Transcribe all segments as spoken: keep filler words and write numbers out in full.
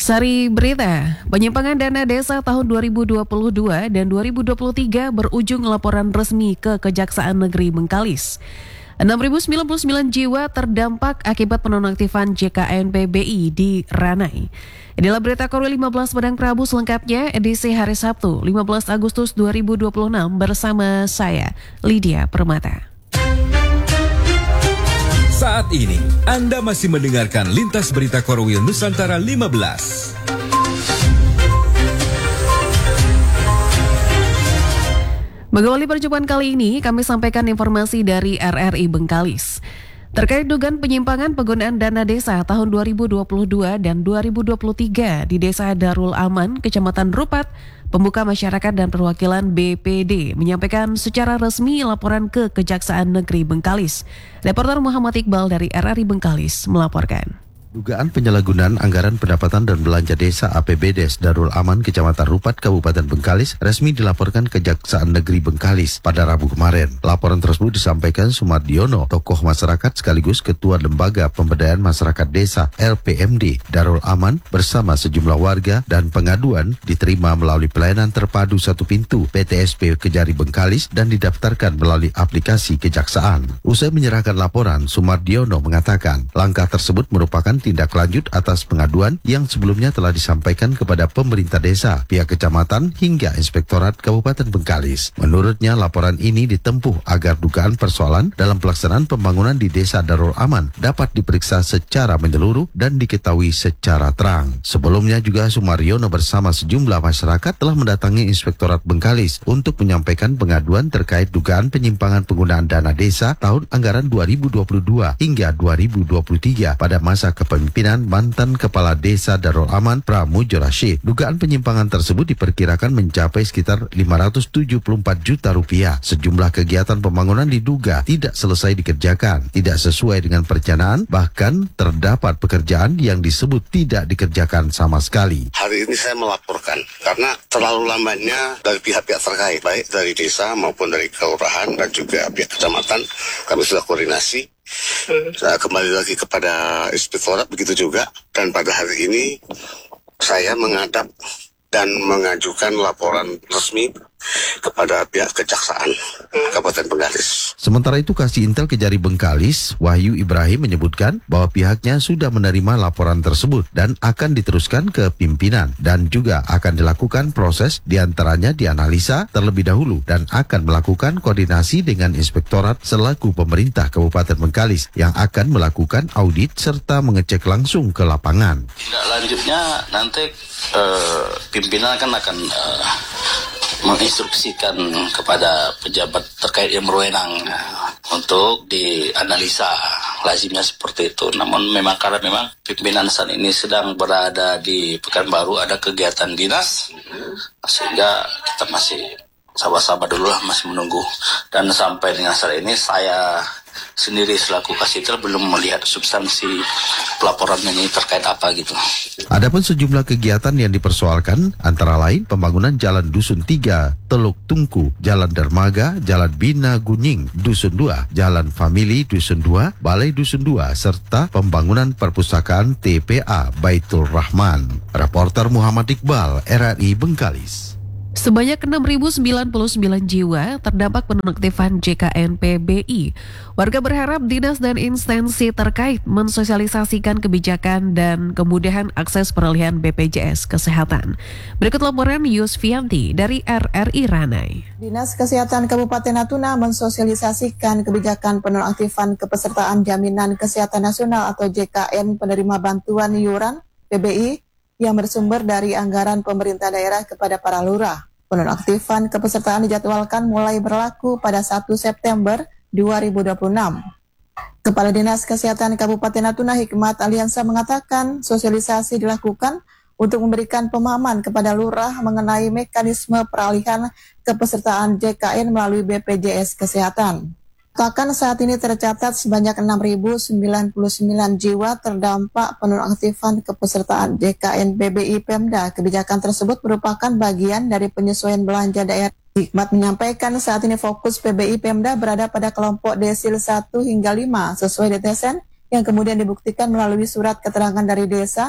Sari berita, penyimpangan dana desa tahun dua ribu dua puluh dua dan dua ribu dua puluh tiga berujung laporan resmi ke Kejaksaan Negeri Bengkalis. enam ribu sembilan puluh sembilan jiwa terdampak akibat penonaktifan J K N P B I di Ranai. Inilah berita Korwil lima belas Padang Prabu selengkapnya edisi hari Sabtu lima belas Agustus dua ribu dua puluh enam bersama saya, Lydia Permata. Saat ini, Anda masih mendengarkan Lintas Berita Korwil Nusantara lima belas. Mengawali perjumpaan kali ini, kami sampaikan informasi dari R R I Bengkalis. Terkait dugaan penyimpangan penggunaan dana desa tahun dua ribu dua puluh dua dan dua ribu dua puluh tiga di Desa Darul Aman, Kecamatan Rupat, Pemuka Masyarakat dan Perwakilan B P D menyampaikan secara resmi laporan ke Kejaksaan Negeri Bengkalis. Reporter Muhammad Iqbal dari R R I Bengkalis melaporkan. Dugaan penyalahgunaan anggaran pendapatan dan belanja desa A P B D S Darul Aman Kecamatan Rupat Kabupaten Bengkalis resmi dilaporkan Kejaksaan Negeri Bengkalis pada Rabu kemarin. Laporan tersebut disampaikan Sumardiono, tokoh masyarakat sekaligus Ketua Lembaga Pemberdayaan Masyarakat Desa L P M D Darul Aman bersama sejumlah warga, dan pengaduan diterima melalui pelayanan terpadu satu pintu P T S P Kejari Bengkalis dan didaftarkan melalui aplikasi Kejaksaan. Usai menyerahkan laporan, Sumardiono mengatakan langkah tersebut merupakan tindak lanjut atas pengaduan yang sebelumnya telah disampaikan kepada pemerintah desa, pihak kecamatan hingga Inspektorat Kabupaten Bengkalis. Menurutnya, laporan ini ditempuh agar dugaan persoalan dalam pelaksanaan pembangunan di Desa Darul Aman dapat diperiksa secara menyeluruh dan diketahui secara terang. Sebelumnya juga Sumaryono bersama sejumlah masyarakat telah mendatangi Inspektorat Bengkalis untuk menyampaikan pengaduan terkait dugaan penyimpangan penggunaan dana desa tahun anggaran dua ribu dua puluh dua hingga dua ribu dua puluh tiga pada masa kepemimpinan mantan Kepala Desa Darul Aman Pramujo Rashid. Dugaan penyimpangan tersebut diperkirakan mencapai sekitar lima ratus tujuh puluh empat juta rupiah. Sejumlah kegiatan pembangunan diduga tidak selesai dikerjakan, tidak sesuai dengan perencanaan, bahkan terdapat pekerjaan yang disebut tidak dikerjakan sama sekali. Hari ini saya melaporkan karena terlalu lamanya dari pihak-pihak terkait, baik dari desa maupun dari kelurahan dan juga pihak kecamatan. Kami sudah koordinasi. Saya kembali lagi kepada inspektorat begitu juga, dan pada hari ini saya menghadap dan mengajukan laporan resmi kepada pihak Kejaksaan Kabupaten Bengkalis. Sementara itu, Kasih Intel Kejari Bengkalis, Wahyu Ibrahim, menyebutkan bahwa pihaknya sudah menerima laporan tersebut dan akan diteruskan ke pimpinan, dan juga akan dilakukan proses diantaranya dianalisa terlebih dahulu dan akan melakukan koordinasi dengan Inspektorat selaku pemerintah Kabupaten Bengkalis yang akan melakukan audit serta mengecek langsung ke lapangan. Tindak lanjutnya nanti uh, pimpinan kan akan uh, menginstruksikan kepada pejabat terkait yang berwenang untuk dianalisa, lazimnya seperti itu. Namun memang karena memang pimpinan saat ini sedang berada di Pekanbaru, ada kegiatan dinas, sehingga kita masih sabar-sabar dulu lah, masih menunggu. Dan sampai dengan saat ini saya sendiri selaku Kasitel belum melihat substansi pelaporan ini terkait apa gitu. Adapun sejumlah kegiatan yang dipersoalkan antara lain pembangunan Jalan Dusun tiga, Teluk Tungku, Jalan Dermaga, Jalan Bina Gunying, Dusun dua, Jalan Famili Dusun dua, Balai Dusun dua, serta pembangunan perpustakaan T P A Baitul Rahman. Reporter Muhammad Iqbal, R R I Bengkalis. Sebanyak enam ribu sembilan puluh sembilan jiwa terdampak penonaktifan J K N P B I. Warga berharap dinas dan instansi terkait mensosialisasikan kebijakan dan kemudahan akses peralihan B P J S Kesehatan. Berikut laporan Yusfianti dari R R I Ranai. Dinas Kesehatan Kabupaten Natuna mensosialisasikan kebijakan penonaktifan kepesertaan Jaminan Kesehatan Nasional atau J K N penerima bantuan iuran P B I yang bersumber dari anggaran pemerintah daerah kepada para lurah. Penonaktifan kepesertaan dijadwalkan mulai berlaku pada satu September dua ribu dua puluh enam. Kepala Dinas Kesehatan Kabupaten Natuna Hikmat Aliansa mengatakan sosialisasi dilakukan untuk memberikan pemahaman kepada lurah mengenai mekanisme peralihan kepesertaan J K N melalui B P J S Kesehatan. Bahkan saat ini tercatat sebanyak enam ribu sembilan puluh sembilan jiwa terdampak penonaktifan kepesertaan J K N P B I Pemda. Kebijakan tersebut merupakan bagian dari penyesuaian belanja daerah. Hikmat menyampaikan saat ini fokus P B I Pemda berada pada kelompok desil satu hingga lima sesuai D T S N yang kemudian dibuktikan melalui surat keterangan dari desa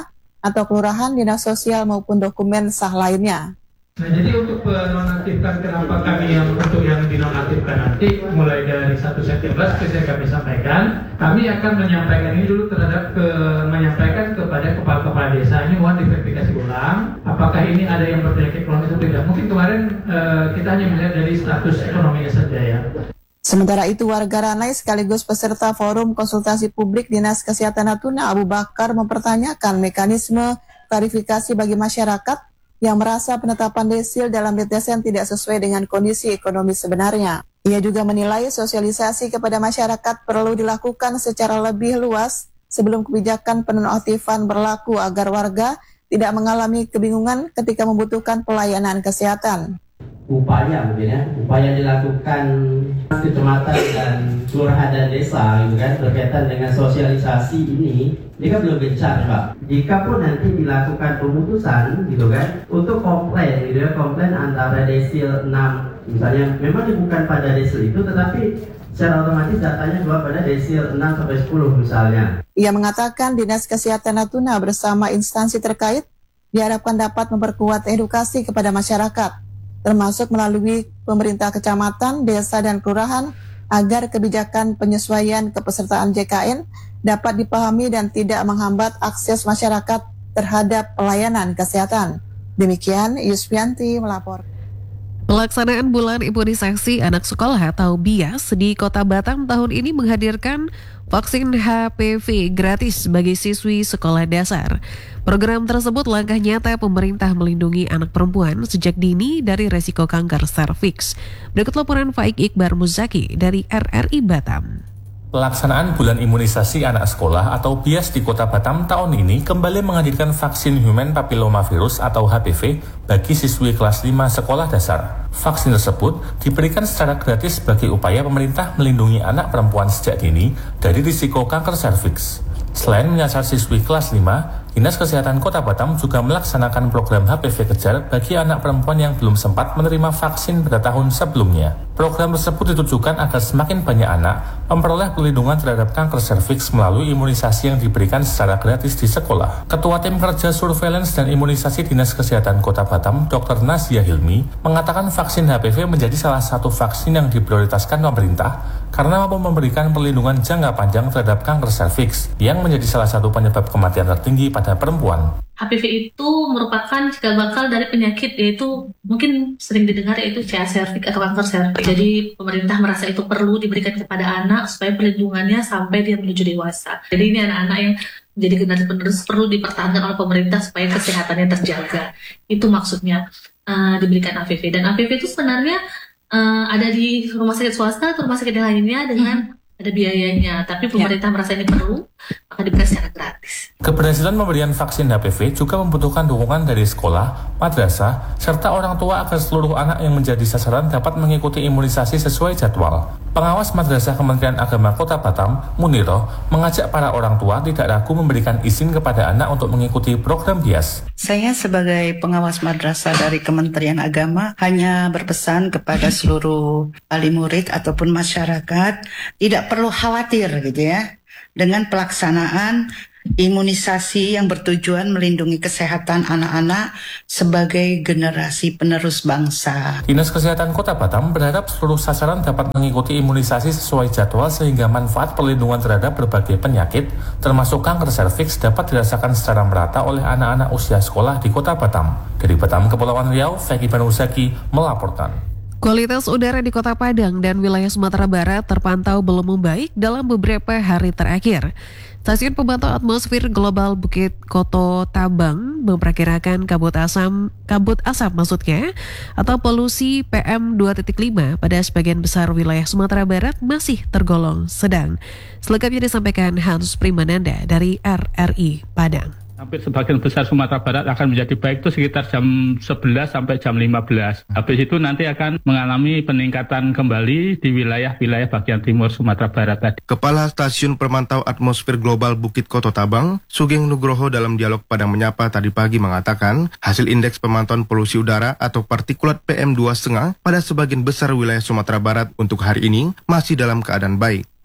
atau kelurahan, dinas sosial maupun dokumen sah lainnya. Nah, jadi untuk penonaktifkan, kenapa kami yang untuk yang dinonaktifkan nanti mulai dari satu September seperti kami sampaikan, kami akan menyampaikan ini dulu terhadap ke, menyampaikan kepada kepala-kepala desa. Ini mohon diverifikasi ulang apakah ini ada yang berpenyakit kronis atau tidak. Mungkin kemarin eh, kita hanya melihat dari status ekonominya saja ya. Sementara itu, warga Ranai sekaligus peserta forum konsultasi publik Dinas Kesehatan Natuna, Abu Bakar, mempertanyakan mekanisme klarifikasi bagi masyarakat yang merasa penetapan desil dalam D T S N tidak sesuai dengan kondisi ekonomi sebenarnya. Ia juga menilai sosialisasi kepada masyarakat perlu dilakukan secara lebih luas sebelum kebijakan penonaktifan berlaku agar warga tidak mengalami kebingungan ketika membutuhkan pelayanan kesehatan. Upaya mungkin ya, upaya dilakukan kecamatan dan kelurahan dan desa gitu kan berkaitan dengan sosialisasi ini, ini kan belum gencar Pak. Jika pun nanti dilakukan pemutusan gitu kan untuk komplain gitu ya, komplain antara desil enam misalnya memang bukan pada desil itu, tetapi secara otomatis datanya keluar pada desil enam sampai sepuluh misalnya. Ia mengatakan Dinas Kesehatan Natuna bersama instansi terkait diharapkan dapat memperkuat edukasi kepada masyarakat, termasuk melalui pemerintah kecamatan, desa, dan kelurahan agar kebijakan penyesuaian kepesertaan J K N dapat dipahami dan tidak menghambat akses masyarakat terhadap pelayanan kesehatan. Demikian, Yusfianti melapor. Pelaksanaan bulan imunisasi anak sekolah atau B I A S di Kota Batam tahun ini menghadirkan vaksin H P V gratis bagi siswi sekolah dasar. Program tersebut langkah nyata pemerintah melindungi anak perempuan sejak dini dari resiko kanker serviks. Berikut laporan Faik Iqbar Muzaki dari R R I Batam. Pelaksanaan bulan imunisasi anak sekolah atau B I A S di Kota Batam tahun ini kembali menghadirkan vaksin Human Papillomavirus atau H P V bagi siswi kelas lima sekolah dasar. Vaksin tersebut diberikan secara gratis sebagai upaya pemerintah melindungi anak perempuan sejak dini dari risiko kanker serviks. Selain menyasar siswi kelas lima, Dinas Kesehatan Kota Batam juga melaksanakan program H P V Kejar bagi anak perempuan yang belum sempat menerima vaksin pada tahun sebelumnya. Program tersebut ditujukan agar semakin banyak anak memperoleh perlindungan terhadap kanker serviks melalui imunisasi yang diberikan secara gratis di sekolah. Ketua Tim Kerja Surveillance dan Imunisasi Dinas Kesehatan Kota Batam, Doktor Nazia Hilmi, mengatakan vaksin H P V menjadi salah satu vaksin yang diprioritaskan pemerintah karena mampu memberikan perlindungan jangka panjang terhadap kanker serviks yang menjadi salah satu penyebab kematian tertinggi pada perempuan. H P V itu merupakan cikal bakal dari penyakit, yaitu mungkin sering didengar yaitu C A cervix atau kanker serviks. Jadi pemerintah merasa itu perlu diberikan kepada anak supaya perlindungannya sampai dia menuju dewasa. Jadi ini anak-anak yang jadi generasi penerus perlu dipertahankan oleh pemerintah supaya kesehatannya terjaga. Itu maksudnya uh, diberikan H P V. Dan H P V itu sebenarnya uh, ada di rumah sakit swasta atau rumah sakit yang lainnya dengan hmm. ada biayanya, tapi pemerintah ya. merasa ini perlu, maka diberikan secara gratis. Keberhasilan pemberian vaksin H P V juga membutuhkan dukungan dari sekolah, madrasah, serta orang tua agar seluruh anak yang menjadi sasaran dapat mengikuti imunisasi sesuai jadwal. Pengawas Madrasah Kementerian Agama Kota Batam, Muniro, mengajak para orang tua tidak ragu memberikan izin kepada anak untuk mengikuti program B I A S. Saya sebagai pengawas madrasah dari Kementerian Agama hanya berpesan kepada seluruh wali murid ataupun masyarakat tidak perlu khawatir gitu ya dengan pelaksanaan imunisasi yang bertujuan melindungi kesehatan anak-anak sebagai generasi penerus bangsa. Dinas Kesehatan Kota Batam berharap seluruh sasaran dapat mengikuti imunisasi sesuai jadwal sehingga manfaat perlindungan terhadap berbagai penyakit termasuk kanker serviks dapat dirasakan secara merata oleh anak-anak usia sekolah di Kota Batam. Dari Batam, Kepulauan Riau, Faik Iqbar Muzaki melaporkan. Kualitas udara di Kota Padang dan wilayah Sumatera Barat terpantau belum membaik dalam beberapa hari terakhir. Stasiun Pemantau Atmosfer Global Bukit Koto Tabang memperkirakan kabut asam, kabut asap maksudnya, atau polusi P M dua titik lima pada sebagian besar wilayah Sumatera Barat masih tergolong sedang. Selengkapnya disampaikan Hans Primananda dari R R I Padang. Hampir sebagian besar Sumatera Barat akan menjadi baik itu sekitar jam sebelas sampai jam lima belas. Habis itu nanti akan mengalami peningkatan kembali di wilayah-wilayah bagian timur Sumatera Barat tadi. Kepala Stasiun Pemantau Atmosfer Global Bukit Koto Tabang, Sugeng Nugroho dalam dialog Padang Menyapa tadi pagi mengatakan, hasil indeks pemantauan polusi udara atau partikulat P M dua koma lima pada sebagian besar wilayah Sumatera Barat untuk hari ini masih dalam keadaan baik.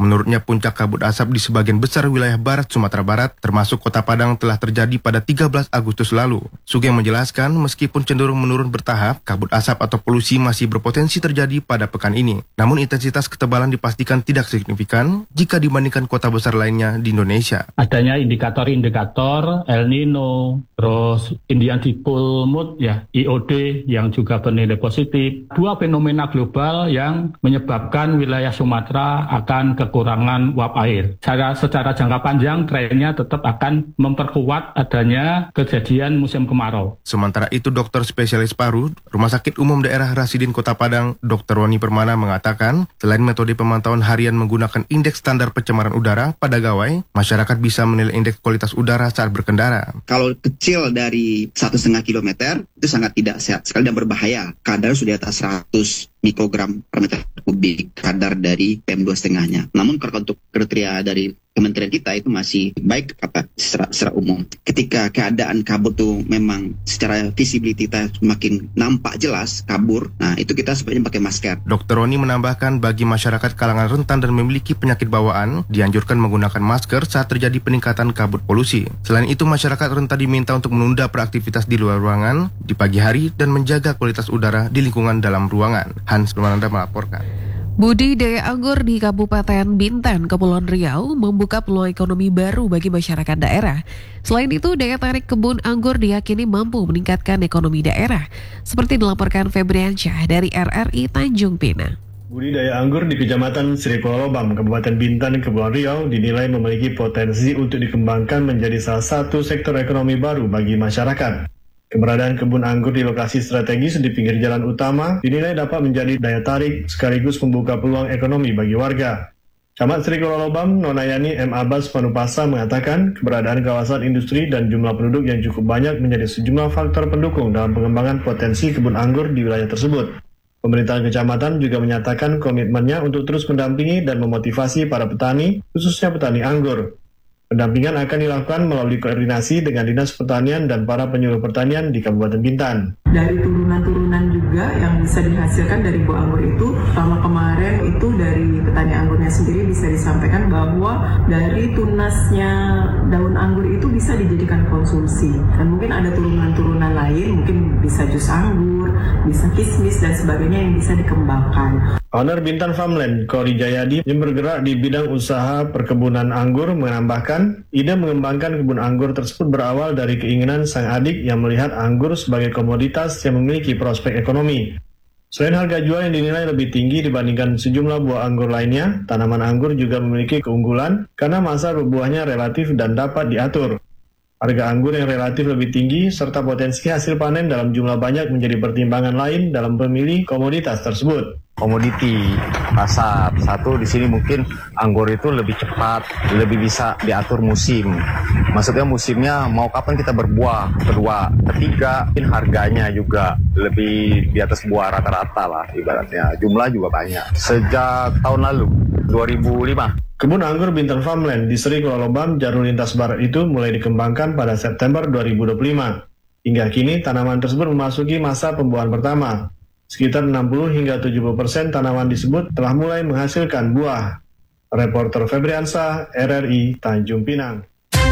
Menurutnya puncak kabut asap di sebagian besar wilayah barat Sumatera Barat, termasuk Kota Padang, telah terjadi pada tiga belas Agustus lalu. Sugeng menjelaskan, meskipun cenderung menurun bertahap, kabut asap atau polusi masih berpotensi terjadi pada pekan ini. Namun intensitas ketebalan dipastikan tidak signifikan jika dibandingkan kota besar lainnya di Indonesia. Adanya indikator-indikator El Nino, terus Indian Dipole Mood, ya, I O D yang juga bernilai positif. Dua fenomena global yang menyebabkan wilayah Sumatera akan kekurangan uap air. Secara, secara jangka panjang, trennya tetap akan memperkuat adanya kejadian musim kemarau. Sementara itu, dokter spesialis paru Rumah Sakit Umum Daerah Rasidin Kota Padang, dokter Roni Permana mengatakan, selain metode pemantauan harian menggunakan indeks standar pencemaran udara pada gawai, masyarakat bisa menilai indeks kualitas udara saat berkendara. Kalau kecil dari satu setengah kilometer, itu sangat tidak sehat sekali dan berbahaya. Kadar sudah di atas seratus mikrogram per meter kubik kadar dari P M dua koma lima-nya. Namun kalau untuk kriteria dari kementerian kita itu masih baik apa secara, secara umum. Ketika keadaan kabut itu memang secara visibility kita semakin nampak jelas kabur, nah itu kita sebaiknya pakai masker. dokter Roni menambahkan bagi masyarakat kalangan rentan dan memiliki penyakit bawaan, dianjurkan menggunakan masker saat terjadi peningkatan kabut polusi. Selain itu, masyarakat rentan diminta untuk menunda beraktivitas di luar ruangan di pagi hari dan menjaga kualitas udara di lingkungan dalam ruangan. Hans Permananda melaporkan. Budidaya anggur di Kabupaten Bintan, Kepulauan Riau membuka peluang ekonomi baru bagi masyarakat daerah. Selain itu, daya tarik kebun anggur diyakini mampu meningkatkan ekonomi daerah, seperti dilaporkan Febriansyah dari R R I Tanjung Pinang. Budidaya anggur di Kecamatan Sri Kolobam, Kabupaten Bintan, Kepulauan Riau dinilai memiliki potensi untuk dikembangkan menjadi salah satu sektor ekonomi baru bagi masyarakat. Keberadaan kebun anggur di lokasi strategis di pinggir jalan utama dinilai dapat menjadi daya tarik sekaligus membuka peluang ekonomi bagi warga. Camat Sri Kolobam, Nonayani M. Abbas Panupasa mengatakan keberadaan kawasan industri dan jumlah penduduk yang cukup banyak menjadi sejumlah faktor pendukung dalam pengembangan potensi kebun anggur di wilayah tersebut. Pemerintahan kecamatan juga menyatakan komitmennya untuk terus mendampingi dan memotivasi para petani, khususnya petani anggur. Pendampingan akan dilakukan melalui koordinasi dengan Dinas Pertanian dan para penyuluh pertanian di Kabupaten Bintan. Dari turunan-turunan juga yang bisa dihasilkan dari buah anggur itu, selama kemarin itu dari petani anggurnya sendiri bisa disampaikan bahwa dari tunasnya daun anggur itu bisa dijadikan konsumsi. Dan mungkin ada turunan-turunan lain, mungkin bisa jus anggur, bisa kismis dan sebagainya yang bisa dikembangkan. Owner Bintan Farmland, Kori Jayadi, yang bergerak di bidang usaha perkebunan anggur, menambahkan ide mengembangkan kebun anggur tersebut berawal dari keinginan sang adik yang melihat anggur sebagai komoditas yang memiliki prospek ekonomi. Selain harga jual yang dinilai lebih tinggi dibandingkan sejumlah buah anggur lainnya, tanaman anggur juga memiliki keunggulan karena masa berbuahnya relatif dan dapat diatur. Harga anggur yang relatif lebih tinggi serta potensi hasil panen dalam jumlah banyak menjadi pertimbangan lain dalam memilih komoditas tersebut. Komoditi pasar satu di sini mungkin anggur itu lebih cepat, lebih bisa diatur musim. Maksudnya musimnya mau kapan kita berbuah. Kedua, ketiga, mungkin harganya juga lebih di atas buah rata-rata lah ibaratnya. Jumlah juga banyak. Sejak tahun lalu, dua ribu lima. Kebun anggur Bintan Farmland di Sri Kolobam, Jalur Lintas Barat itu mulai dikembangkan pada September dua ribu dua puluh lima. Hingga kini tanaman tersebut memasuki masa pembuahan pertama. Sekitar enam puluh hingga tujuh puluh persen tanaman disebut telah mulai menghasilkan buah. Reporter Febriansyah, R R I, Tanjung Pinang.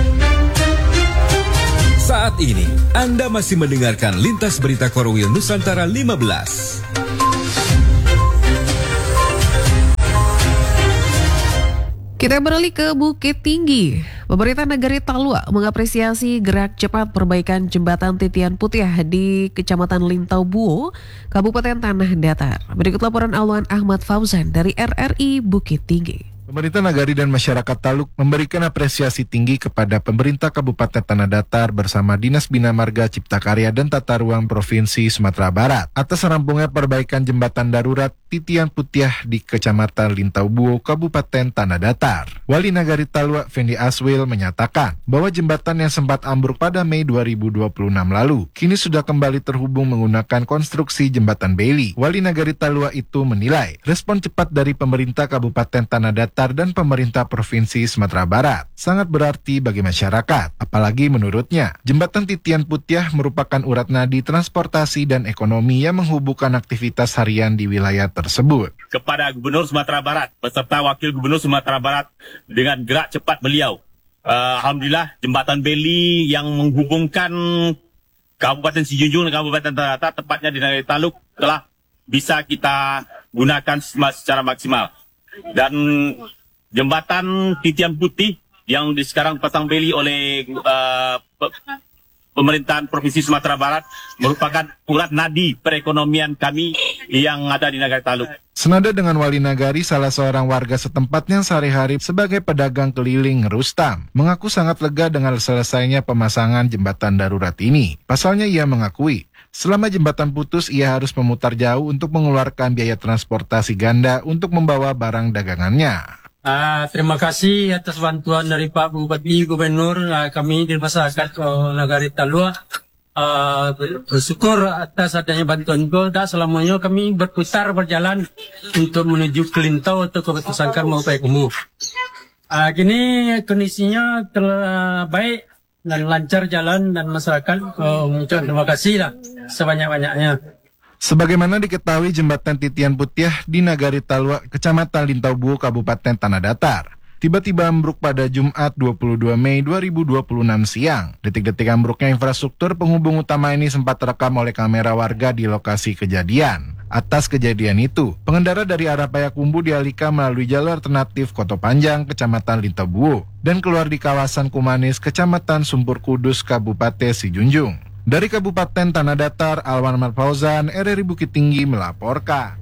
Saat ini, Anda masih mendengarkan Lintas Berita Korwil Nusantara lima belas. Kita beralih ke Bukit Tinggi. Pemerintah Negari Talua mengapresiasi gerak cepat perbaikan jembatan Titian Putih di Kecamatan Lintau Buo, Kabupaten Tanah Datar. Berikut laporan Alwan Ahmad Fauzan dari R R I Bukit Tinggi. Pemerintah Nagari dan masyarakat Taluk memberikan apresiasi tinggi kepada pemerintah Kabupaten Tanah Datar bersama Dinas Bina Marga Cipta Karya dan Tata Ruang Provinsi Sumatera Barat atas rampungnya perbaikan jembatan darurat Titian Putih di Kecamatan Lintau Buo, Kabupaten Tanah Datar. Wali Nagari Talua Fendi Aswil menyatakan bahwa jembatan yang sempat ambruk pada Mei dua ribu dua puluh enam lalu kini sudah kembali terhubung menggunakan konstruksi jembatan Bailey. Wali Nagari Talua itu menilai respon cepat dari pemerintah Kabupaten Tanah Datar dan pemerintah Provinsi Sumatera Barat sangat berarti bagi masyarakat. Apalagi menurutnya, jembatan Titian Putih merupakan urat nadi transportasi dan ekonomi yang menghubungkan aktivitas harian di wilayah tersebut. tersebut. Kepada Gubernur Sumatera Barat beserta Wakil Gubernur Sumatera Barat dengan gerak cepat beliau, uh, Alhamdulillah jembatan Beli yang menghubungkan Kabupaten Sijunjung dan Kabupaten Tanah Datar, tepatnya di Nagari Taluk, telah bisa kita gunakan secara maksimal. Dan jembatan Titian Putih yang di sekarang pasang beli oleh uh, pemerintahan Provinsi Sumatera Barat merupakan urat nadi perekonomian kami yang ada di Nagari Taluk. Senada dengan wali nagari, salah seorang warga setempat yang sehari-hari sebagai pedagang keliling, Rustam, mengaku sangat lega dengan selesainya pemasangan jembatan darurat ini. Pasalnya ia mengakui, selama jembatan putus ia harus memutar jauh untuk mengeluarkan biaya transportasi ganda untuk membawa barang dagangannya. Uh, terima kasih atas bantuan dari Pak Bupati, Gubernur, uh, kami di masyarakat uh, Nagari Taluk. Uh, bersyukur atas adanya bantuan Golda. Selamanya kami berputar berjalan untuk menuju Kelintau atau ke Batu Sangkar mau Payakumbuh. Uh, kini kondisinya telah baik dan lancar jalan dan masyarakat uh, mengucapkan terima kasih lah sebanyak-banyaknya. Sebagaimana diketahui, jembatan Titian Putih di Nagari Taluk, Kecamatan Lintau Buo, Kabupaten Tanah Datar, tiba-tiba ambruk pada Jumat dua puluh dua Mei dua ribu dua puluh enam siang. Detik-detik ambruknya infrastruktur penghubung utama ini sempat terekam oleh kamera warga di lokasi kejadian. Atas kejadian itu, pengendara dari arah Payakumbuh dialihkan melalui jalur alternatif Koto Panjang, Kecamatan Lintau Buo, dan keluar di kawasan Kumanis, Kecamatan Sumpur Kudus, Kabupaten Sijunjung. Dari Kabupaten Tanah Datar, Alwan Ahmad Fauzan, R R I Bukit Tinggi melaporkan.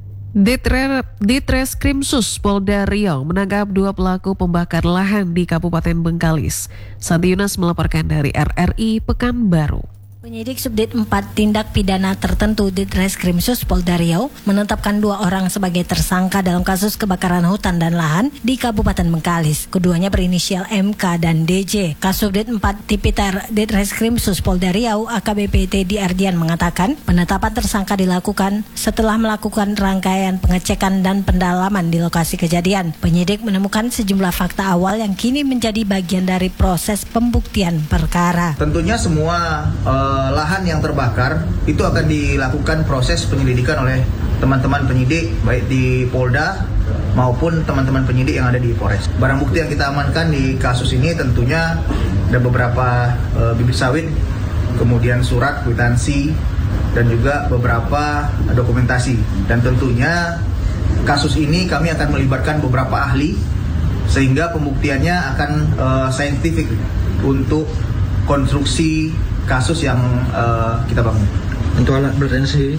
Ditreskrimsus Polda Riau menangkap dua pelaku pembakar lahan di Kabupaten Bengkalis. Santi Yunas melaporkan dari R R I Pekanbaru. Penyidik Subdit empat Tindak Pidana Tertentu Ditreskrimsus Polda Riau menetapkan dua orang sebagai tersangka dalam kasus kebakaran hutan dan lahan di Kabupaten Bengkalis. Keduanya berinisial M K dan D J. Kasubdit empat Tipiter Ditreskrimsus Polda Riau A K B P Teddy Ardian mengatakan penetapan tersangka dilakukan setelah melakukan rangkaian pengecekan dan pendalaman di lokasi kejadian. Penyidik menemukan sejumlah fakta awal yang kini menjadi bagian dari proses pembuktian perkara. Tentunya semua uh... lahan yang terbakar itu akan dilakukan proses penyelidikan oleh teman-teman penyidik baik di Polda maupun teman-teman penyidik yang ada di Polres. Barang bukti yang kita amankan di kasus ini tentunya ada beberapa e, bibit sawit, kemudian surat kwitansi dan juga beberapa dokumentasi. Dan tentunya kasus ini kami akan melibatkan beberapa ahli sehingga pembuktiannya akan e, saintifik untuk konstruksi kasus yang uh, kita bangun. Untuk alat berat ini?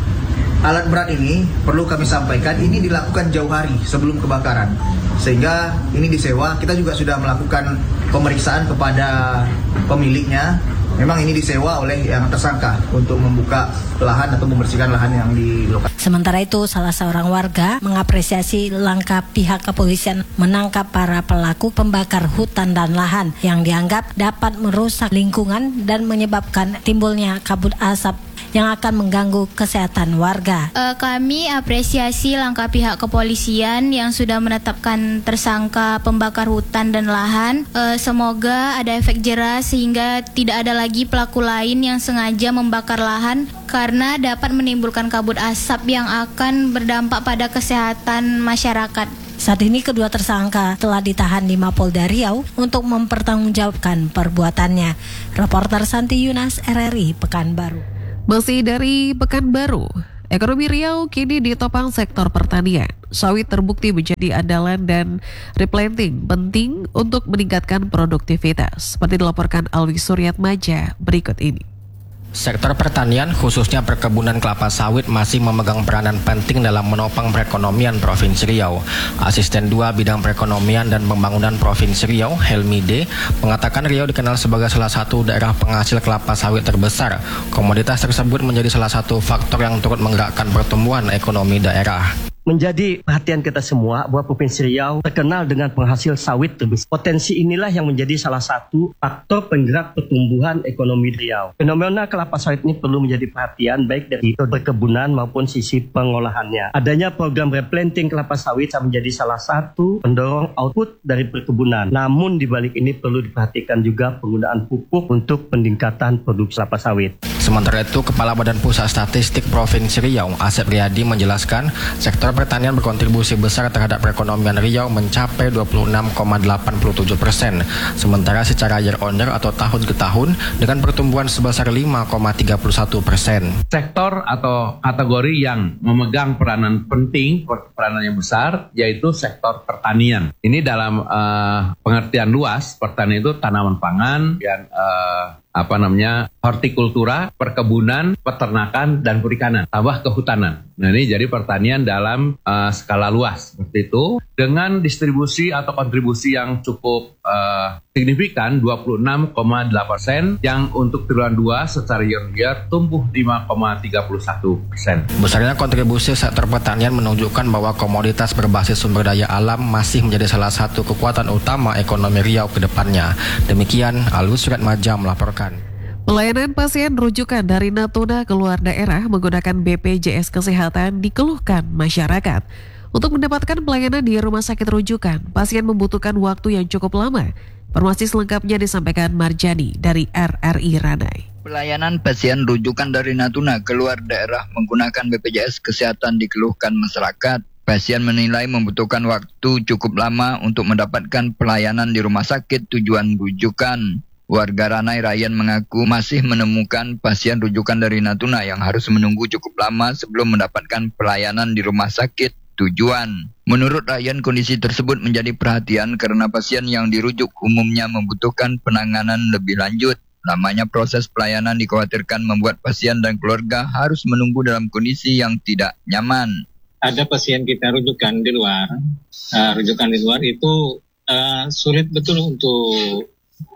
Alat berat ini perlu kami sampaikan ini dilakukan jauh hari sebelum kebakaran. Sehingga ini disewa, kita juga sudah melakukan pemeriksaan kepada pemiliknya. Memang ini disewa oleh yang tersangka untuk membuka lahan atau membersihkan lahan yang di lokasi. Sementara itu, salah seorang warga mengapresiasi langkah pihak kepolisian menangkap para pelaku pembakar hutan dan lahan yang dianggap dapat merusak lingkungan dan menyebabkan timbulnya kabut asap yang akan mengganggu kesehatan warga. Uh, kami apresiasi langkah pihak kepolisian yang sudah menetapkan tersangka pembakar hutan dan lahan. Uh, semoga ada efek jera sehingga tidak ada lagi pelaku lain yang sengaja membakar lahan karena dapat menimbulkan kabut asap yang akan berdampak pada kesehatan masyarakat. Saat ini kedua tersangka telah ditahan di Mapolda Riau untuk mempertanggungjawabkan perbuatannya. Reporter Santi Yunas, R R I Pekanbaru. Masih dari Pekanbaru, ekonomi Riau kini ditopang sektor pertanian. Sawit terbukti menjadi andalan dan replanting penting untuk meningkatkan produktivitas. Seperti dilaporkan Alwi Suryatmaja berikut ini. Sektor pertanian, khususnya perkebunan kelapa sawit, masih memegang peranan penting dalam menopang perekonomian Provinsi Riau. Asisten dua Bidang Perekonomian dan Pembangunan Provinsi Riau, Helmi D, mengatakan Riau dikenal sebagai salah satu daerah penghasil kelapa sawit terbesar. Komoditas tersebut menjadi salah satu faktor yang turut menggerakkan pertumbuhan ekonomi daerah. Menjadi perhatian kita semua bahwa Provinsi Riau terkenal dengan penghasil sawit terbesar. Potensi inilah yang menjadi salah satu faktor penggerak pertumbuhan ekonomi Riau. Fenomena kelapa sawit ini perlu menjadi perhatian baik dari perkebunan maupun sisi pengolahannya. Adanya program replanting kelapa sawit menjadi salah satu pendorong output dari perkebunan. Namun di balik ini perlu diperhatikan juga penggunaan pupuk untuk peningkatan produksi kelapa sawit. Sementara itu, Kepala Badan Pusat Statistik Provinsi Riau, Asep Riyadi menjelaskan, sektor pertanian berkontribusi besar terhadap perekonomian Riau mencapai dua puluh enam koma delapan tujuh persen, sementara secara year on year atau tahun ke tahun dengan pertumbuhan sebesar lima koma tiga satu persen. Sektor atau kategori yang memegang peranan penting, peranan yang besar, yaitu sektor pertanian. Ini dalam uh, pengertian luas, pertanian itu tanaman pangan, dan uh, apa namanya hortikultura, perkebunan, peternakan, dan perikanan, tambah kehutanan. Nah ini jadi pertanian dalam uh, skala luas seperti itu, dengan distribusi atau kontribusi yang cukup uh, signifikan dua puluh enam koma delapan persen, yang untuk triwulan dua secara year on year tumbuh lima koma tiga satu persen. Besarnya kontribusi sektor pertanian menunjukkan bahwa komoditas berbasis sumber daya alam masih menjadi salah satu kekuatan utama ekonomi Riau ke depannya. Demikian Alus Suratmaja melaporkan. Pelayanan pasien rujukan dari Natuna ke luar daerah menggunakan B P J S Kesehatan dikeluhkan masyarakat. Untuk mendapatkan pelayanan di rumah sakit rujukan, pasien membutuhkan waktu yang cukup lama. Informasi selengkapnya disampaikan Marjani dari R R I Ranai. Pelayanan pasien rujukan dari Natuna ke luar daerah menggunakan B P J S Kesehatan dikeluhkan masyarakat. Pasien menilai membutuhkan waktu cukup lama untuk mendapatkan pelayanan di rumah sakit tujuan rujukan. Warga Ranai Ryan mengaku masih menemukan pasien rujukan dari Natuna yang harus menunggu cukup lama sebelum mendapatkan pelayanan di rumah sakit tujuan. Menurut Ryan, kondisi tersebut menjadi perhatian karena pasien yang dirujuk umumnya membutuhkan penanganan lebih lanjut. Lamanya proses pelayanan dikhawatirkan membuat pasien dan keluarga harus menunggu dalam kondisi yang tidak nyaman. Ada pasien kita rujukan di luar, uh, rujukan di luar itu uh, sulit betul untuk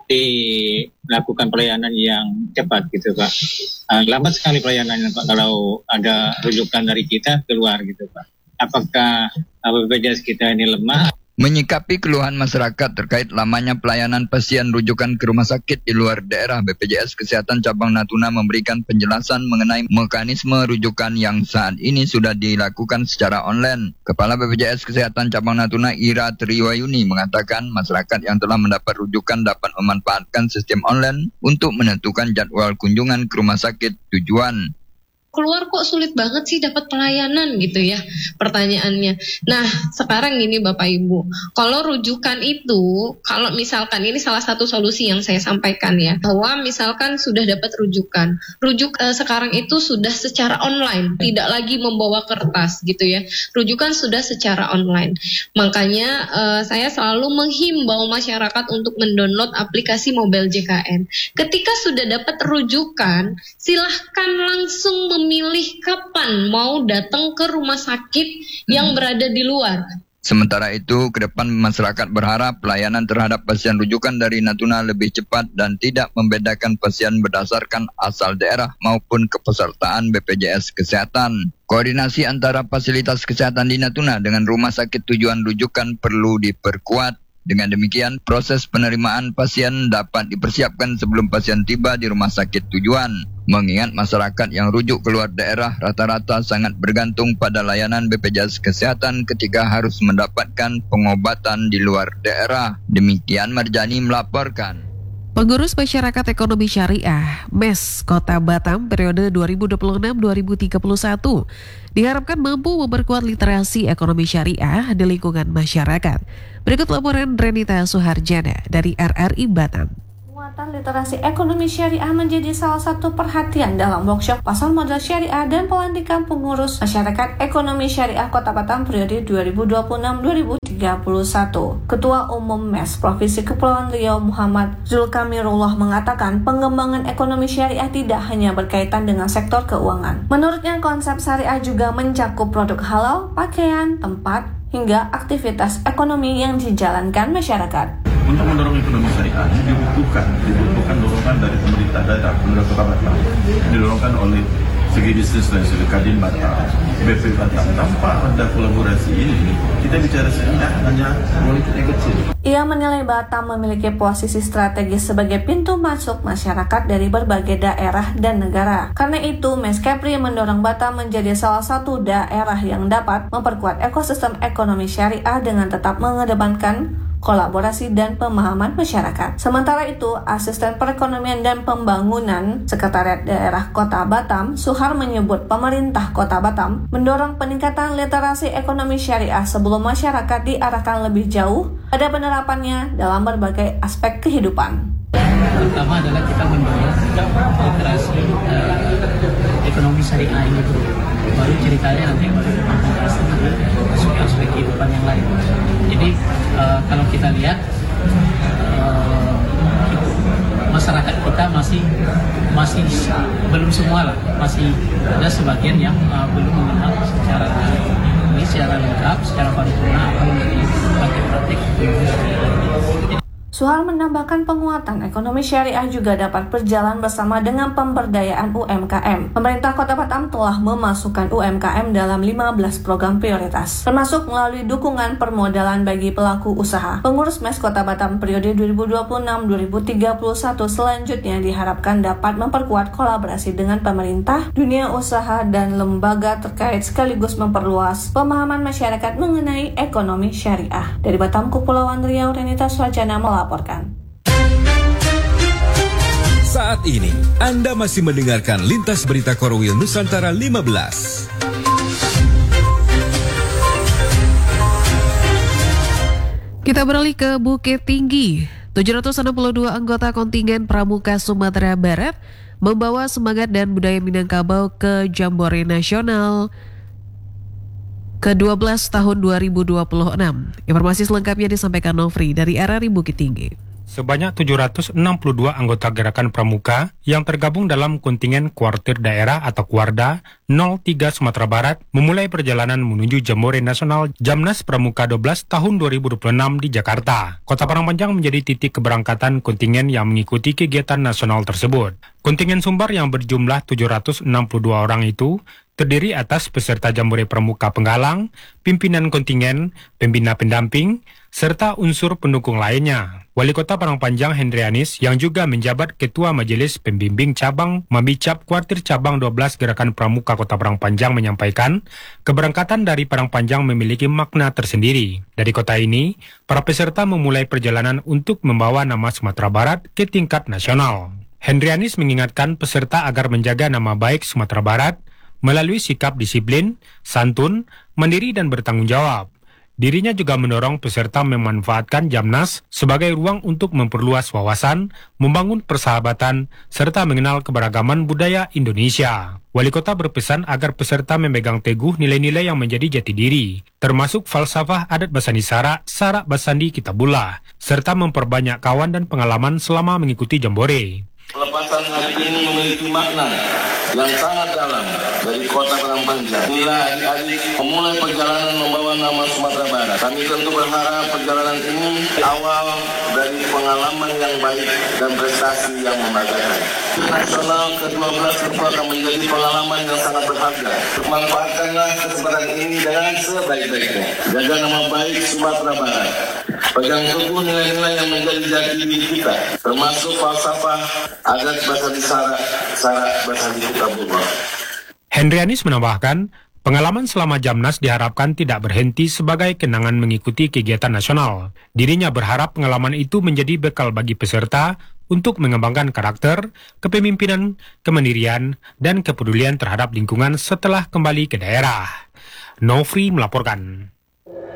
dilakukan pelayanan yang cepat gitu Pak. Uh, lambat sekali pelayanannya Pak kalau ada rujukan dari kita keluar gitu Pak. Apakah B P J S kita ini lemah? Menyikapi keluhan masyarakat terkait lamanya pelayanan pasien rujukan ke rumah sakit di luar daerah, B P J S Kesehatan Cabang Natuna memberikan penjelasan mengenai mekanisme rujukan yang saat ini sudah dilakukan secara online. Kepala B P J S Kesehatan Cabang Natuna Ira Triwayuni mengatakan masyarakat yang telah mendapat rujukan dapat memanfaatkan sistem online untuk menentukan jadwal kunjungan ke rumah sakit tujuan. Keluar kok sulit banget sih dapat pelayanan gitu ya pertanyaannya. Nah sekarang gini Bapak Ibu, kalau rujukan itu, kalau misalkan ini salah satu solusi yang saya sampaikan ya, bahwa misalkan sudah dapat rujukan, rujuk eh, sekarang itu sudah secara online, tidak lagi membawa kertas gitu ya, rujukan sudah secara online. Makanya eh, saya selalu menghimbau masyarakat untuk mendownload aplikasi Mobile J K N. Ketika sudah dapat rujukan, silahkan langsung memilih kapan mau datang ke rumah sakit yang berada di luar. Sementara itu, ke depan masyarakat berharap pelayanan terhadap pasien rujukan dari Natuna lebih cepat dan tidak membedakan pasien berdasarkan asal daerah maupun kepesertaan B P J S Kesehatan. Koordinasi antara fasilitas kesehatan di Natuna dengan rumah sakit tujuan rujukan perlu diperkuat. Dengan demikian, proses penerimaan pasien dapat dipersiapkan sebelum pasien tiba di rumah sakit tujuan. Mengingat masyarakat yang rujuk keluar daerah rata-rata sangat bergantung pada layanan B P J S Kesehatan ketika harus mendapatkan pengobatan di luar daerah. Demikian Marjani melaporkan. Pengurus Masyarakat Ekonomi Syariah M E S Kota Batam periode dua ribu dua puluh enam sampai dua ribu tiga puluh satu diharapkan mampu memperkuat literasi ekonomi syariah di lingkungan masyarakat. Berikut laporan Renita Suharjana dari R R I Batam. Penguatan literasi ekonomi syariah menjadi salah satu perhatian dalam workshop pasar modal syariah dan pelantikan pengurus Masyarakat Ekonomi Syariah Kota Batam periode dua ribu dua puluh enam sampai dua ribu tiga puluh satu. Ketua Umum M E S Provinsi Kepulauan Riau Muhammad Zulkamirullah mengatakan pengembangan ekonomi syariah tidak hanya berkaitan dengan sektor keuangan. Menurutnya konsep syariah juga mencakup produk halal, pakaian, tempat, hingga aktivitas ekonomi yang dijalankan masyarakat. Untuk mendorong ekonomi syariah dibutuhkan dibutuhkan dorongan dari pemerintah daerah, pemerintah Kota Batam, didorongkan oleh segi bisnis dan segi Kadin Batam, B P Batam. Tanpa ada kolaborasi ini, kita bicara syariah hanya politik kecil. Ia menilai Batam memiliki posisi strategis sebagai pintu masuk masyarakat dari berbagai daerah dan negara. Karena itu, M E S Kepri mendorong Batam menjadi salah satu daerah yang dapat memperkuat ekosistem ekonomi syariah dengan tetap mengedepankan kolaborasi dan pemahaman masyarakat. Sementara itu, Asisten Perekonomian dan Pembangunan Sekretariat Daerah Kota Batam, Suhar, menyebut pemerintah Kota Batam mendorong peningkatan literasi ekonomi syariah sebelum masyarakat diarahkan lebih jauh pada penerapannya dalam berbagai aspek kehidupan. Pertama adalah kita mendorong literasi uh, ekonomi syariah ini dulu. Baru ceritanya nanti baru implementasi aspek-aspek kehidupan yang lain. Jadi uh, kalau kita lihat uh, masyarakat kita masih masih belum semua lah, masih ada sebagian yang uh, belum mengenal secara ini secara lengkap, secara paripurna apa menjadi praktik-praktik ekonomi syariah. Suhar menambahkan penguatan ekonomi syariah juga dapat berjalan bersama dengan pemberdayaan U M K M. Pemerintah Kota Batam telah memasukkan U M K M dalam lima belas program prioritas, termasuk melalui dukungan permodalan bagi pelaku usaha. Pengurus M E S Kota Batam periode dua ribu dua puluh enam sampai dua ribu tiga puluh satu selanjutnya diharapkan dapat memperkuat kolaborasi dengan pemerintah, dunia usaha, dan lembaga terkait sekaligus memperluas pemahaman masyarakat mengenai ekonomi syariah. Dari Batam, Kepulauan Riau, Renita Swajana melaporkan. Saat ini, Anda masih mendengarkan Lintas Berita Korwil Nusantara lima belas. Kita beralih ke Bukit Tinggi. tujuh ratus enam puluh dua anggota kontingen Pramuka Sumatera Barat membawa semangat dan budaya Minangkabau ke Jambore Nasional ke dua belas tahun dua ribu dua puluh enam. Informasi selengkapnya disampaikan Nofri dari R R I Bukit Tinggi. Sebanyak tujuh ratus enam puluh dua anggota Gerakan Pramuka yang tergabung dalam kontingen Kuartir Daerah atau Kuarda nol tiga Sumatera Barat memulai perjalanan menuju Jambore Nasional Jamnas Pramuka dua belas tahun dua ribu dua puluh enam di Jakarta. Kota Parangpanjang menjadi titik keberangkatan kontingen yang mengikuti kegiatan nasional tersebut. Kontingen Sumbar yang berjumlah tujuh ratus enam puluh dua orang itu terdiri atas peserta Jambore Pramuka Penggalang, pimpinan kontingen, pembina pendamping, serta unsur pendukung lainnya. Wali Kota Parangpanjang Hendrianis yang juga menjabat Ketua Majelis Pembimbing Cabang Mabicap Kuartir Cabang dua belas Gerakan Pramuka Kota Parangpanjang menyampaikan, keberangkatan dari Parangpanjang memiliki makna tersendiri. Dari kota ini, para peserta memulai perjalanan untuk membawa nama Sumatera Barat ke tingkat nasional. Hendrianis mengingatkan peserta agar menjaga nama baik Sumatera Barat melalui sikap disiplin, santun, mandiri, dan bertanggung jawab. Dirinya juga mendorong peserta memanfaatkan Jamnas sebagai ruang untuk memperluas wawasan, membangun persahabatan, serta mengenal keberagaman budaya Indonesia. Wali Kota berpesan agar peserta memegang teguh nilai-nilai yang menjadi jati diri, termasuk falsafah adat Basandi Sara, Sara Basandi Kitabullah, serta memperbanyak kawan dan pengalaman selama mengikuti Jambore. Pelepasan hari ini memiliki makna yang sangat dalam dari Kota Parangpanjang. Inilah adik-adik memulai perjalanan membawa nama Sumatera Barat. Kami tentu berharap perjalanan ini awal dari pengalaman yang baik dan prestasi yang membanggakan. Nasional ke dua belas tentu akan menjadi pengalaman yang sangat berharga. Manfaatkanlah kesempatan ini dengan sebaik-baiknya. Jaga nama baik Sumatera Barat. Pegang teguh nilai-nilai yang menjadi jati diri kita, termasuk falsafah adat Basandi Sara, Sara Basandi Kitabullah. Hendrianis menambahkan, pengalaman selama Jamnas diharapkan tidak berhenti sebagai kenangan mengikuti kegiatan nasional. Dirinya berharap pengalaman itu menjadi bekal bagi peserta untuk mengembangkan karakter, kepemimpinan, kemandirian, dan kepedulian terhadap lingkungan setelah kembali ke daerah. Nofri melaporkan.